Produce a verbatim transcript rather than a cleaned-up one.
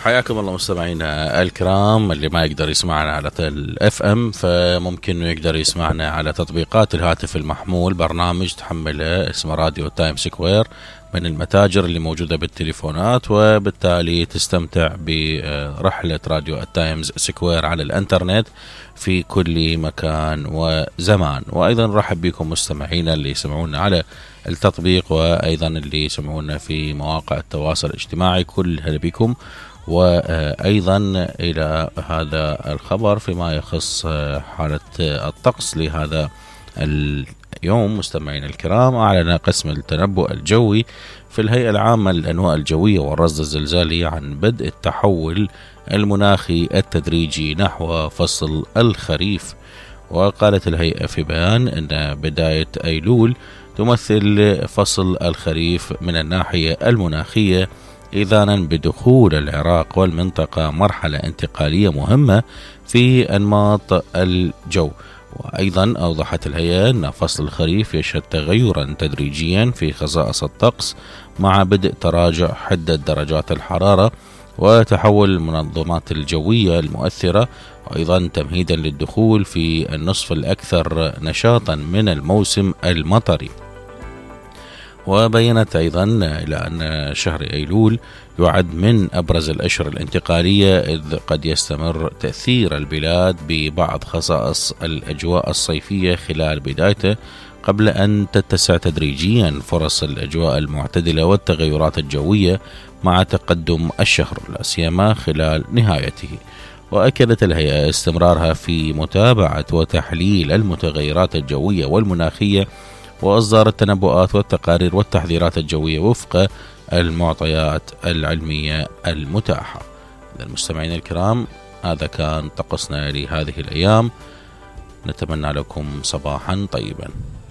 حياكم الله مستمعينا الكرام. اللي ما يقدر يسمعنا على الاف ام فممكن يقدر يسمعنا على تطبيقات الهاتف المحمول، برنامج تحمله اسمه راديو تايم سكوير من المتاجر اللي موجودة بالتليفونات، وبالتالي تستمتع برحلة راديو التايمز سكوير على الانترنت في كل مكان وزمان. وأيضا رحب بكم مستمعينا اللي يسمعونا على التطبيق، وأيضا اللي يسمعونا في مواقع التواصل الاجتماعي، كل هلا بكم. وأيضا إلى هذا الخبر فيما يخص حالة الطقس لهذا اليوم مستمعينا الكرام، أعلن قسم التنبؤ الجوي في الهيئة العامة للأنواع الجوية والرصد الزلزالي عن بدء التحول المناخي التدريجي نحو فصل الخريف. وقالت الهيئة في بيان أن بداية أيلول تمثل فصل الخريف من الناحية المناخية، إذانا بدخول العراق والمنطقة مرحلة انتقالية مهمة في أنماط الجو. وأيضا أوضحت الهيئة أن فصل الخريف يشهد تغيرا تدريجيا في خصائص الطقس مع بدء تراجع حدة درجات الحرارة وتحول المنظمات الجوية المؤثرة، وأيضا تمهيدا للدخول في النصف الأكثر نشاطا من الموسم المطري. وبينت أيضا إلى أن شهر أيلول يعد من أبرز الأشهر الانتقالية، إذ قد يستمر تأثير البلاد ببعض خصائص الأجواء الصيفية خلال بدايته، قبل أن تتسع تدريجيا فرص الأجواء المعتدلة والتغيرات الجوية مع تقدم الشهر، لا سيما خلال نهايته. وأكدت الهيئة استمرارها في متابعة وتحليل المتغيرات الجوية والمناخية وإصدار التنبؤات والتقارير والتحذيرات الجوية وفق المعطيات العلمية المتاحة. للمستمعين الكرام، هذا كان طقسنا لهذه الأيام، نتمنى لكم صباحا طيبا.